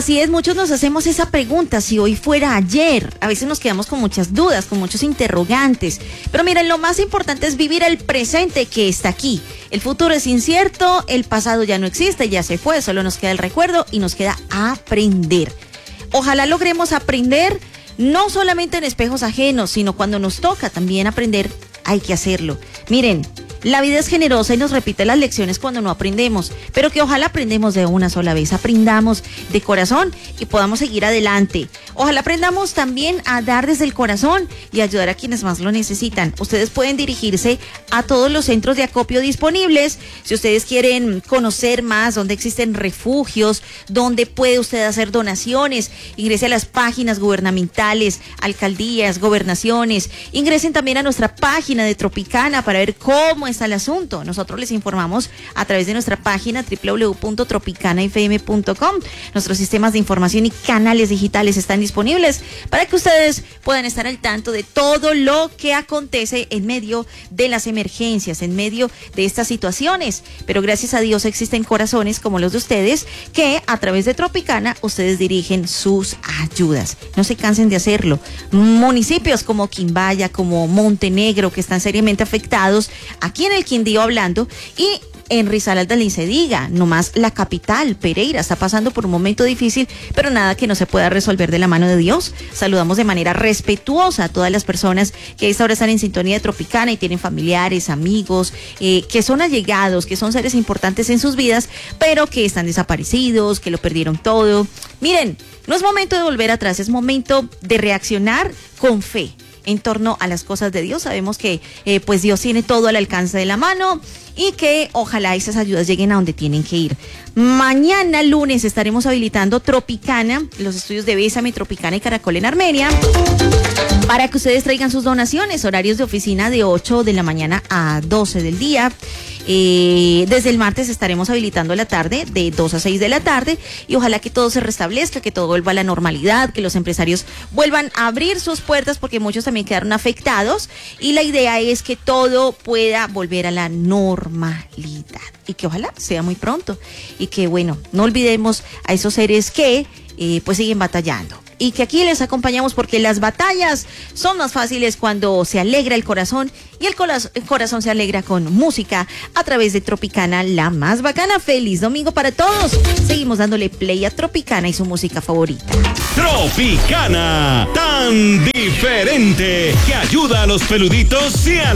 Así es, muchos nos hacemos esa pregunta, si hoy fuera ayer. A veces nos quedamos con muchas dudas, con muchos interrogantes. Pero miren, lo más importante es vivir el presente que está aquí. El futuro es incierto, el pasado ya no existe, ya se fue, solo nos queda el recuerdo y nos queda aprender. Ojalá logremos aprender, no solamente en espejos ajenos, sino cuando nos toca también aprender, hay que hacerlo. Miren, la vida es generosa y nos repite las lecciones cuando no aprendemos, pero que ojalá aprendemos de una sola vez, aprendamos de corazón y podamos seguir adelante. Ojalá aprendamos también a dar desde el corazón y ayudar a quienes más lo necesitan. Ustedes pueden dirigirse a todos los centros de acopio disponibles. Si ustedes quieren conocer más dónde existen refugios, dónde puede usted hacer donaciones, ingrese a las páginas gubernamentales, alcaldías, gobernaciones. Ingresen también a nuestra página de Tropicana para ver cómo está el asunto. Nosotros les informamos a través de nuestra página www.tropicanafm.com. Nuestros sistemas de información y canales digitales están disponibles para que ustedes puedan estar al tanto de todo lo que acontece en medio de las emergencias, en medio de estas situaciones. Pero gracias a Dios existen corazones como los de ustedes que a través de Tropicana ustedes dirigen sus ayudas. No se cansen de hacerlo. Municipios como Quimbaya, como Montenegro, que están seriamente afectados, aquí en el Quindío hablando, y en Risaralda ni se diga, nomás la capital, Pereira, está pasando por un momento difícil, pero nada que no se pueda resolver de la mano de Dios. Saludamos de manera respetuosa a todas las personas que a esta hora están en sintonía de Tropicana y tienen familiares, amigos, que son allegados, que son seres importantes en sus vidas, pero que están desaparecidos, que lo perdieron todo. Miren, no es momento de volver atrás, es momento de reaccionar con fe en torno a las cosas de Dios. Sabemos que pues Dios tiene todo al alcance de la mano y que ojalá esas ayudas lleguen a donde tienen que ir. Mañana lunes estaremos habilitando Tropicana, los estudios de Bésame, Tropicana y Caracol en Armenia, para que ustedes traigan sus donaciones. Horarios de oficina de 8 de la mañana a 12 del día. Desde el martes estaremos habilitando la tarde de 2 a 6 de la tarde y ojalá que todo se restablezca, que todo vuelva a la normalidad, que los empresarios vuelvan a abrir sus puertas porque muchos también quedaron afectados y la idea es que todo pueda volver a la normalidad y que ojalá sea muy pronto y que bueno, no olvidemos a esos seres que pues siguen batallando. Y que aquí les acompañamos porque las batallas son más fáciles cuando se alegra el corazón y el corazón se alegra con música a través de Tropicana, la más bacana. Feliz domingo para todos. Seguimos dándole play a Tropicana y su música favorita. Tropicana, tan diferente que ayuda a los peluditos y a